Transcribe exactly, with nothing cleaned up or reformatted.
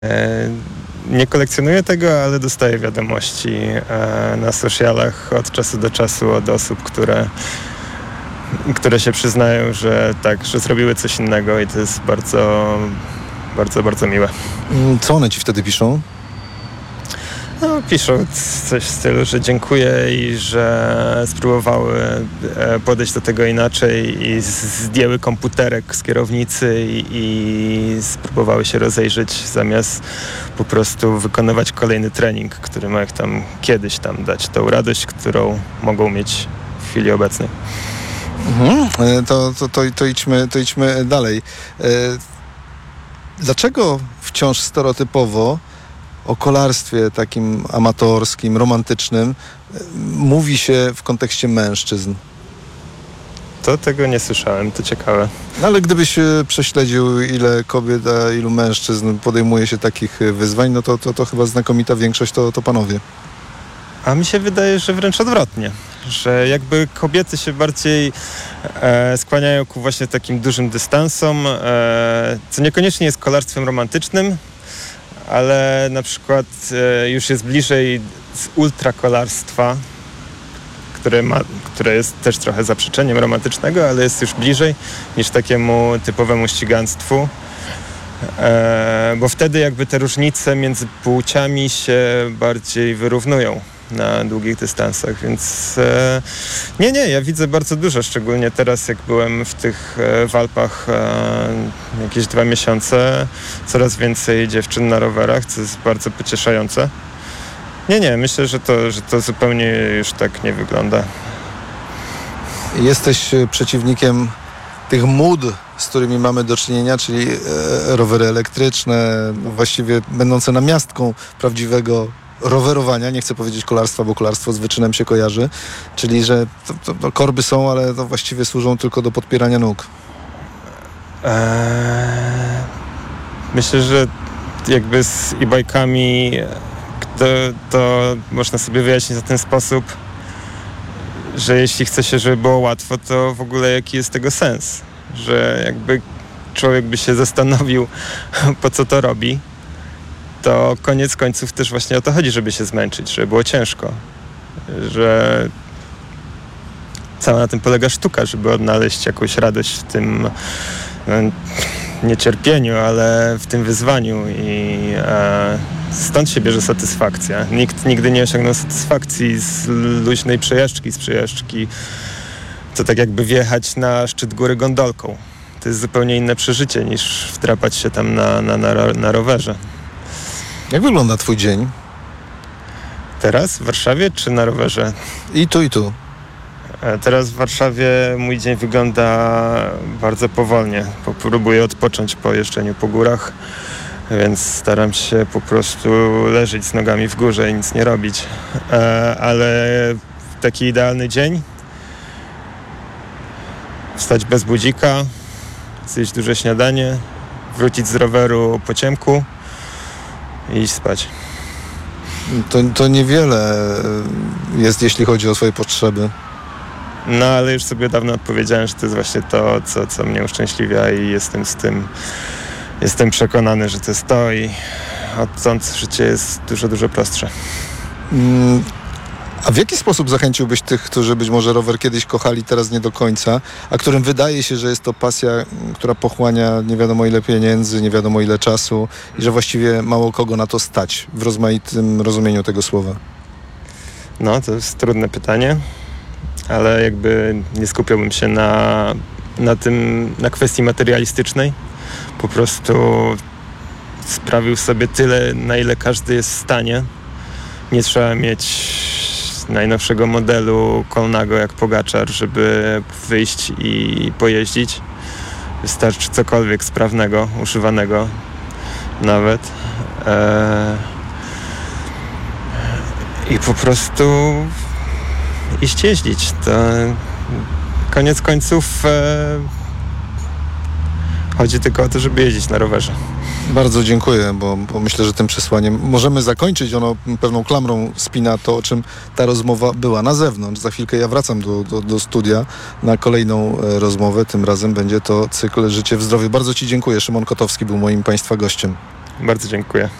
Nie kolekcjonuję tego, ale dostaję wiadomości na socialach od czasu do czasu od osób, które, które się przyznają, że tak, że zrobiły coś innego i to jest bardzo, bardzo, bardzo miłe. Co one ci wtedy piszą? No, piszą coś w stylu, że dziękuję i że spróbowały podejść do tego inaczej i zdjęły komputerek z kierownicy i, i spróbowały się rozejrzeć zamiast po prostu wykonywać kolejny trening, który ma ich tam kiedyś tam dać tą radość, którą mogą mieć w chwili obecnej. Mhm. To, to, to, to, idźmy, to idźmy dalej. Dlaczego wciąż stereotypowo o kolarstwie takim amatorskim, romantycznym mówi się w kontekście mężczyzn? To tego nie słyszałem, to ciekawe. No ale gdybyś prześledził, ile kobiet, a ilu mężczyzn podejmuje się takich wyzwań, no to, to, to chyba znakomita większość to, to panowie. A mi się wydaje, że wręcz odwrotnie. Że jakby kobiety się bardziej e, skłaniają ku właśnie takim dużym dystansom, e, co niekoniecznie jest kolarstwem romantycznym, ale na przykład e, już jest bliżej z ultrakolarstwa, które, ma, które jest też trochę zaprzeczeniem romantycznego, ale jest już bliżej niż takiemu typowemu ścigaństwu. E, bo wtedy jakby te różnice między płciami się bardziej wyrównują na długich dystansach, więc e, nie, nie, ja widzę bardzo dużo, szczególnie teraz jak byłem w tych e, w Alpach e, jakieś dwa miesiące, coraz więcej dziewczyn na rowerach, co jest bardzo pocieszające. Nie, nie, myślę, że to, że to zupełnie już tak nie wygląda. Jesteś przeciwnikiem tych mód, z którymi mamy do czynienia, czyli e, rowery elektryczne, właściwie będące namiastką prawdziwego rowerowania, nie chcę powiedzieć kolarstwa, bo kolarstwo z wyczynem się kojarzy, czyli że to, to, to korby są, ale to właściwie służą tylko do podpierania nóg. Eee, myślę, że jakby z e-bike'ami to, to można sobie wyjaśnić w ten sposób, że jeśli chce się, żeby było łatwo, to w ogóle jaki jest tego sens? Że jakby człowiek by się zastanowił, po co to robi, to koniec końców też właśnie o to chodzi, żeby się zmęczyć, żeby było ciężko. Że cała na tym polega sztuka, żeby odnaleźć jakąś radość w tym no, niecierpieniu, ale w tym wyzwaniu i e, stąd się bierze satysfakcja. Nikt nigdy nie osiągnął satysfakcji z luźnej przejażdżki, z przejażdżki. To tak jakby wjechać na szczyt góry gondolką. To jest zupełnie inne przeżycie niż wdrapać się tam na, na, na, na rowerze. Jak wygląda twój dzień? Teraz w Warszawie czy na rowerze? I tu, i tu. Teraz w Warszawie mój dzień wygląda bardzo powolnie. Próbuję odpocząć po jeżdżeniu po górach, więc staram się po prostu leżeć z nogami w górze i nic nie robić. Ale taki idealny dzień, wstać bez budzika, zjeść duże śniadanie, wrócić z roweru po ciemku i iść spać. To, to niewiele jest, jeśli chodzi o swoje potrzeby. No ale już sobie dawno odpowiedziałem, że to jest właśnie to, co, co mnie uszczęśliwia i jestem z tym, jestem przekonany, że to jest to i odtąd życie jest dużo, dużo prostsze. Mm. A w jaki sposób zachęciłbyś tych, którzy być może rower kiedyś kochali, teraz nie do końca, a którym wydaje się, że jest to pasja, która pochłania nie wiadomo ile pieniędzy, nie wiadomo ile czasu i że właściwie mało kogo na to stać w rozmaitym rozumieniu tego słowa? No, to jest trudne pytanie, ale jakby nie skupiałbym się na, na tym, na kwestii materialistycznej. Po prostu sprawił sobie tyle, na ile każdy jest w stanie. Nie trzeba mieć najnowszego modelu Colnago jak Pogaczar, żeby wyjść i pojeździć. Wystarczy cokolwiek sprawnego, używanego nawet. Eee, I po prostu iść jeździć. To koniec końców e, chodzi tylko o to, żeby jeździć na rowerze. Bardzo dziękuję, bo, bo myślę, że tym przesłaniem możemy zakończyć. Ono pewną klamrą spina to, o czym ta rozmowa była na zewnątrz. Za chwilkę ja wracam do, do, do studia na kolejną e, rozmowę. Tym razem będzie to cykl Życie w zdrowiu. Bardzo Ci dziękuję. Szymon Kotowski był moim Państwa gościem. Bardzo dziękuję.